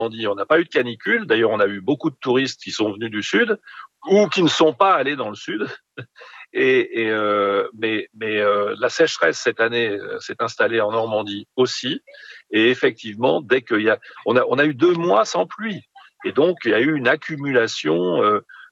Normandie, on n'a pas eu de canicule. D'ailleurs, on a eu beaucoup de touristes qui sont venus du sud ou qui ne sont pas allés dans le sud. Mais la sécheresse cette année s'est installée en Normandie aussi. Et effectivement, dès on a eu 2 mois sans pluie. Et donc, il y a eu une accumulation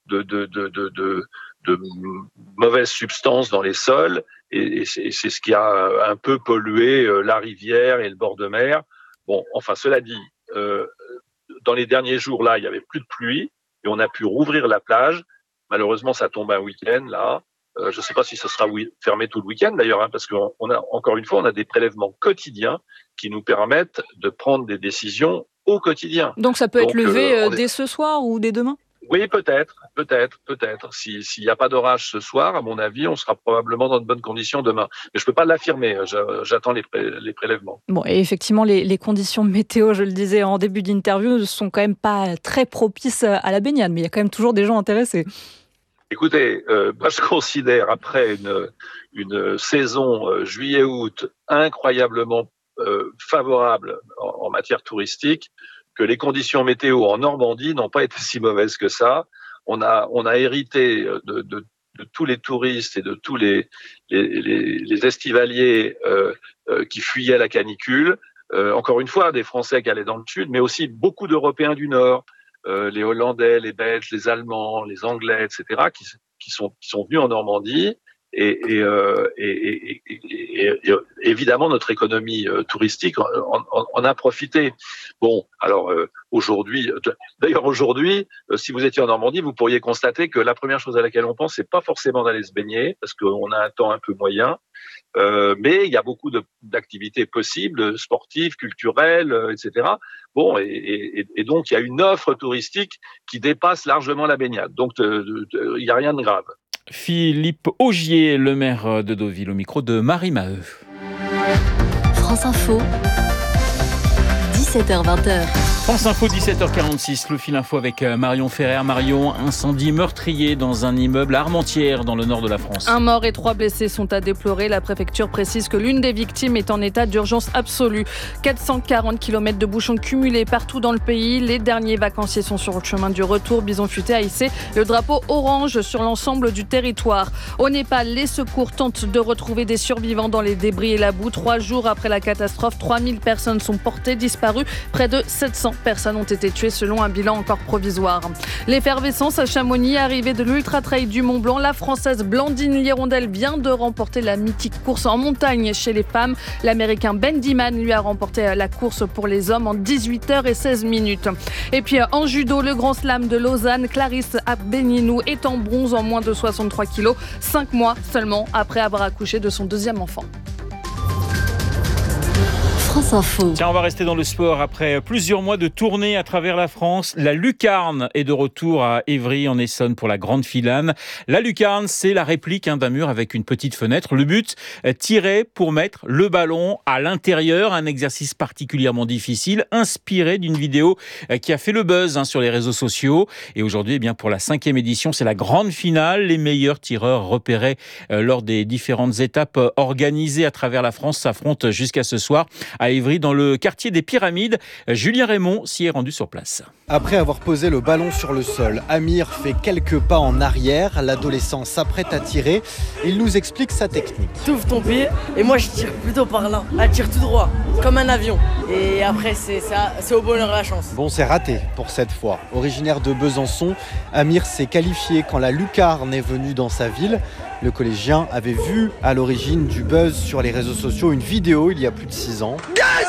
de mauvaises substances dans les sols. Et c'est ce qui a un peu pollué la rivière et le bord de mer. Bon, enfin, cela dit, dans les derniers jours, là, il y avait plus de pluie et on a pu rouvrir la plage. Malheureusement, ça tombe un week-end, là. Je ne sais pas si ce sera fermé tout le week-end, d'ailleurs, parce encore une fois, on a des prélèvements quotidiens qui nous permettent de prendre des décisions au quotidien. Donc, ça peut être levé dès ce soir ou dès demain ? Oui, peut-être. S'il n'y a pas d'orage ce soir, à mon avis, on sera probablement dans de bonnes conditions demain. Mais je ne peux pas l'affirmer, j'attends les prélèvements. Bon, et effectivement, les conditions météo, je le disais en début d'interview, ne sont quand même pas très propices à la baignade, mais il y a quand même toujours des gens intéressés. Écoutez, moi je considère, après une saison juillet-août incroyablement favorable en matière touristique, que les conditions météo en Normandie n'ont pas été si mauvaises que ça. On a hérité de tous les touristes et de tous les estivaliers qui fuyaient la canicule. Encore une fois, des Français qui allaient dans le sud, mais aussi beaucoup d'Européens du Nord, les Hollandais, les Belges, les Allemands, les Anglais, etc., qui sont venus en Normandie. Et évidemment, notre économie touristique en a profité. Bon, alors aujourd'hui, si vous étiez en Normandie, vous pourriez constater que la première chose à laquelle on pense, c'est pas forcément d'aller se baigner, parce qu'on a un temps un peu moyen, mais il y a beaucoup d'activités possibles, sportives, culturelles, etc. Bon, et donc il y a une offre touristique qui dépasse largement la baignade. Donc il n'y a rien de grave. Philippe Augier, le maire de Deauville, au micro de Marie Maheu. France Info, 17h-20h. France Info, 17h46, le fil info avec Marion Ferrer. Marion, incendie meurtrier dans un immeuble à Armentières, dans le nord de la France. 1 mort et 3 blessés sont à déplorer. La préfecture précise que l'une des victimes est en état d'urgence absolue. 440 km de bouchons cumulés partout dans le pays. Les derniers vacanciers sont sur le chemin du retour. Bison futé a hissé le drapeau orange sur l'ensemble du territoire. Au Népal, les secours tentent de retrouver des survivants dans les débris et la boue. 3 jours après la catastrophe, 3000 personnes sont portées disparues. Près de 700 personnes ont été tuées selon un bilan encore provisoire. L'effervescence à Chamonix, arrivée de l'Ultra Trail du Mont Blanc. La Française Blandine Lirondelle vient de remporter la mythique course en montagne chez les femmes. L'Américain Ben Diman lui a remporté la course pour les hommes en 18h16. Et puis en judo, le Grand Slam de Lausanne, Clarisse Abeninou est en bronze en moins de 63 kilos, 5 mois seulement après avoir accouché de son 2e enfant. France Info. Tiens, on va rester dans le sport. Après plusieurs mois de tournée à travers la France, la Lucarne est de retour à Évry en Essonne pour la grande filane. La Lucarne, c'est la réplique d'un mur avec une petite fenêtre. Le but, tirer pour mettre le ballon à l'intérieur. Un exercice particulièrement difficile, inspiré d'une vidéo qui a fait le buzz sur les réseaux sociaux. Et aujourd'hui, eh bien, pour la 5e édition, c'est la grande finale. Les meilleurs tireurs repérés lors des différentes étapes organisées à travers la France s'affrontent jusqu'à ce soir à Évry, dans le quartier des Pyramides. Julien Raymond s'y est rendu sur place. Après avoir posé le ballon sur le sol, Amir fait quelques pas en arrière. L'adolescent s'apprête à tirer. Il nous explique sa technique. Tu ouvres ton pied et moi je tire plutôt par là. Elle tire tout droit, comme un avion. Et après c'est au bonheur la chance. Bon, c'est raté pour cette fois. Originaire de Besançon, Amir s'est qualifié quand la Lucarne est venue dans sa ville. Le collégien avait vu à l'origine du buzz sur les réseaux sociaux une vidéo il y a plus de 6 ans.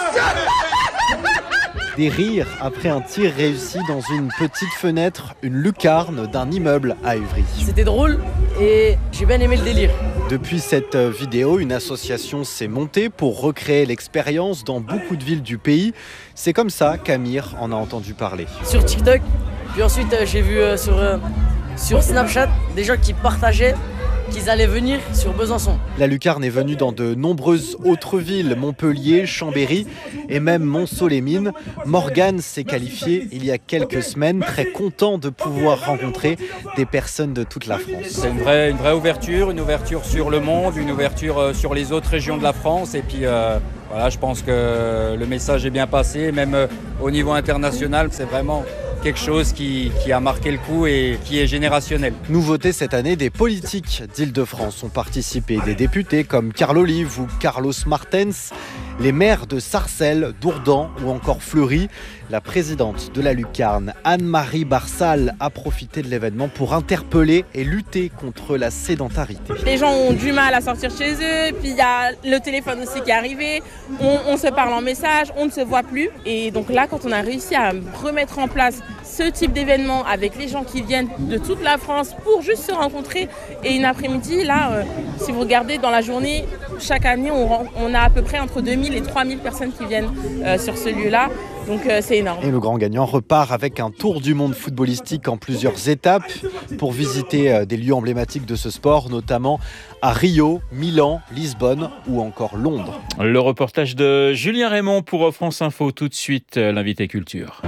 Des rires après un tir réussi dans une petite fenêtre, une lucarne d'un immeuble à Évry. C'était drôle et j'ai bien aimé le délire. Depuis cette vidéo, une association s'est montée pour recréer l'expérience dans beaucoup de villes du pays. C'est comme ça qu'Amir en a entendu parler. Sur TikTok, puis ensuite j'ai vu sur Snapchat des gens qui partageaient qu'ils allaient venir sur Besançon. La lucarne est venue dans de nombreuses autres villes, Montpellier, Chambéry et même Montceau-les-Mines. Morgane s'est qualifié il y a quelques semaines, très content de pouvoir rencontrer des personnes de toute la France. C'est une vraie ouverture, une ouverture sur le monde, une ouverture sur les autres régions de la France. Et puis voilà, je pense que le message est bien passé, même au niveau international, c'est vraiment quelque chose qui a marqué le coup et qui est générationnel. Nouveauté cette année, des politiques d'Île-de-France ont participé, des députés comme Carl Olive ou Carlos Martens, les maires de Sarcelles, Dourdan ou encore Fleury. La présidente de la Lucarne, Anne-Marie Barsal, a profité de l'événement pour interpeller et lutter contre la sédentarité. Les gens ont du mal à sortir chez eux, puis il y a le téléphone aussi qui est arrivé, on se parle en message, on ne se voit plus. Et donc là, quand on a réussi à remettre en place ce type d'événement avec les gens qui viennent de toute la France pour juste se rencontrer, et une après-midi, là, si vous regardez dans la journée, chaque année, on a à peu près entre 2000 et 3000 personnes qui viennent sur ce lieu-là. Donc c'est énorme. Et le grand gagnant repart avec un tour du monde footballistique en plusieurs étapes pour visiter des lieux emblématiques de ce sport, notamment à Rio, Milan, Lisbonne ou encore Londres. Le reportage de Julien Raymond pour France Info. Tout de suite, l'invité culture.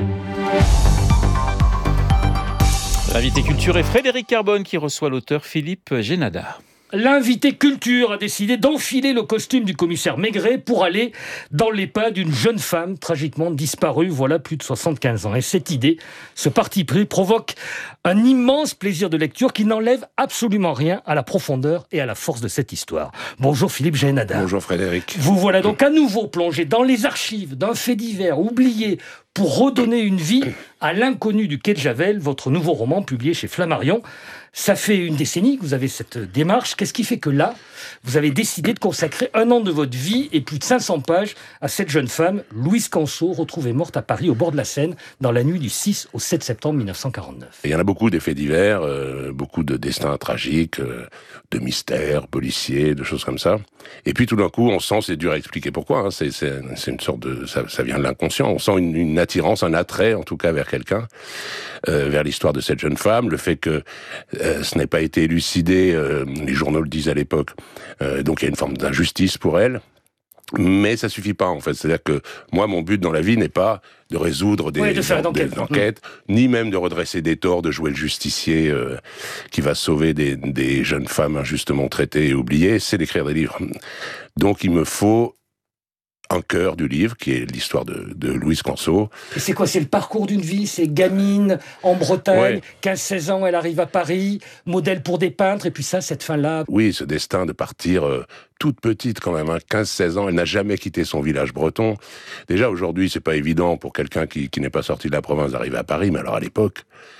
L'invité culture est Frédéric Carbone qui reçoit l'auteur Philippe Génada. L'invité culture a décidé d'enfiler le costume du commissaire Maigret pour aller dans les pas d'une jeune femme tragiquement disparue voilà plus de 75 ans. Et cette idée, ce parti pris, provoque un immense plaisir de lecture qui n'enlève absolument rien à la profondeur et à la force de cette histoire. Bonjour Philippe Génada. Bonjour Frédéric. Vous voilà donc à nouveau plongé dans les archives d'un fait divers oublié pour redonner une vie à l'inconnu du quai de Javel, votre nouveau roman publié chez Flammarion. Ça fait une décennie que vous avez cette démarche. Qu'est-ce qui fait que là, vous avez décidé de consacrer 1 an de votre vie et plus de 500 pages à cette jeune femme, Louise Canso, retrouvée morte à Paris au bord de la Seine dans la nuit du 6 au 7 septembre 1949. Il y en a beaucoup d'effets divers, beaucoup de destins tragiques, de mystères policiers, de choses comme ça. Et puis tout d'un coup, on sent, c'est dur à expliquer pourquoi, hein, c'est une sorte de... Ça vient de l'inconscient, on sent une attirance, un attrait en tout cas vers quelqu'un, vers l'histoire de cette jeune femme, le fait que ce n'ait pas été élucidé, les journaux le disent à l'époque, donc il y a une forme d'injustice pour elle. Mais ça suffit pas, en fait. C'est-à-dire que moi, mon but dans la vie n'est pas de résoudre des enquêtes, ni même de redresser des torts, de jouer le justicier qui va sauver des jeunes femmes injustement traitées et oubliées. C'est d'écrire des livres. Donc, il me faut un cœur du livre, qui est l'histoire de Louise Canso. Et c'est quoi? C'est le parcours d'une vie? C'est gamine en Bretagne, 15-16 ans, elle arrive à Paris, modèle pour des peintres, et puis ça, cette fin-là. Oui, ce destin de partir toute petite quand même, hein, 15-16 ans, elle n'a jamais quitté son village breton. Déjà, aujourd'hui, c'est pas évident pour quelqu'un qui n'est pas sorti de la province d'arriver à Paris, mais alors à l'époque,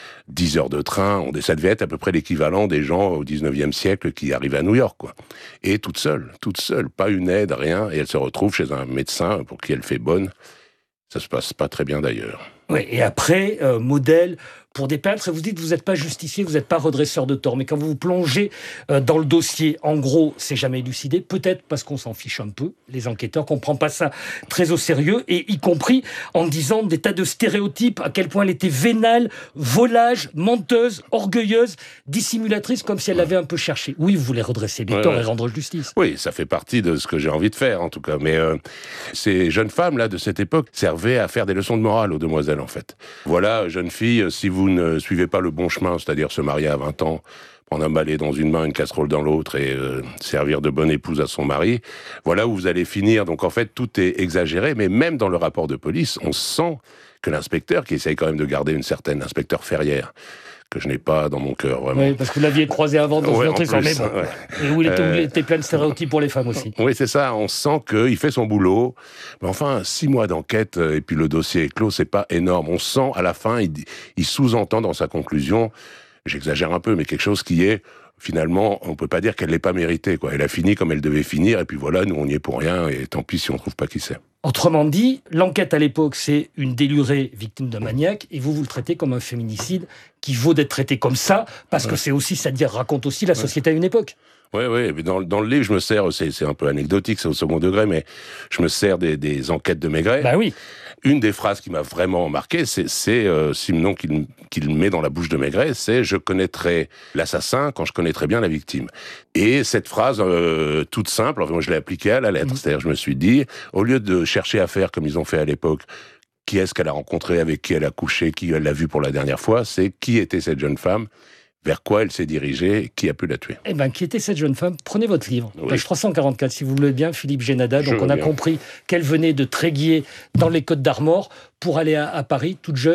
10 heures de train, ça devait être à peu près l'équivalent des gens au 19e siècle qui arrivaient à New York, quoi. Et toute seule, pas une aide, rien, et elle se retrouve chez un médecin pour qui elle fait bonne. Ça se passe pas très bien d'ailleurs. Oui, et après, modèle pour des peintres, vous dites que vous n'êtes pas justicier, vous n'êtes pas redresseur de tort, mais quand vous vous plongez dans le dossier, en gros, c'est jamais élucidé, peut-être parce qu'on s'en fiche un peu, les enquêteurs, qu'on ne prend pas ça très au sérieux, et y compris en disant des tas de stéréotypes, à quel point elle était vénale, volage, menteuse, orgueilleuse, dissimulatrice, comme si elle l'avait un peu cherché. Oui, vous voulez redresser les torts et rendre justice. Oui, ça fait partie de ce que j'ai envie de faire, en tout cas. Mais ces jeunes femmes-là, de cette époque, servaient à faire des leçons de morale aux demoiselles, en fait. Voilà, jeune fille, si vous ne suivez pas le bon chemin, c'est-à-dire se marier à 20 ans, prendre un balai dans une main, une casserole dans l'autre et servir de bonne épouse à son mari, voilà où vous allez finir. Donc en fait, tout est exagéré, mais même dans le rapport de police, on sent que l'inspecteur, qui essaye quand même de garder une certaine inspecteur Ferrière, que je n'ai pas dans mon cœur, vraiment. Oui, parce que vous l'aviez croisé avant dans une autre histoire, mais bon. Et où il était plein de stéréotypes pour les femmes aussi. Oui, c'est ça, on sent qu'il fait son boulot. Mais enfin, 6 mois d'enquête, et puis le dossier est clos, c'est pas énorme. On sent, à la fin, il sous-entend dans sa conclusion, j'exagère un peu, mais quelque chose qui est, finalement, on peut pas dire qu'elle l'ait pas mérité, quoi. Elle a fini comme elle devait finir, et puis voilà, nous, on y est pour rien, et tant pis si on trouve pas qui c'est. Autrement dit, l'enquête à l'époque, c'est une délurée victime d'un maniaque, et vous le traitez comme un féminicide qui vaut d'être traité comme ça, parce que c'est aussi, c'est-à-dire raconte aussi la société à une époque. Oui, mais dans le livre, je me sers, c'est un peu anecdotique, c'est au second degré, mais je me sers des enquêtes de Maigret. Bah oui. Une des phrases qui m'a vraiment marqué, c'est Simenon qu'il met dans la bouche de Maigret, c'est « Je connaîtrai l'assassin quand je connaîtrai bien la victime ». Et cette phrase toute simple, enfin, moi je l'ai appliquée à la lettre. C'est-à-dire je me suis dit, au lieu de chercher à faire comme ils ont fait à l'époque, qui est-ce qu'elle a rencontré, avec qui elle a couché, qui elle l'a vu pour la dernière fois, c'est qui était cette jeune femme, vers quoi elle s'est dirigée, qui a pu la tuer. Eh bien, qui était cette jeune femme? Prenez votre livre, oui. Page 344, si vous le voulez bien, Philippe Génada. Donc on a compris qu'elle venait de Tréguier, dans les Côtes d'Armor, pour aller à Paris, toute jeune.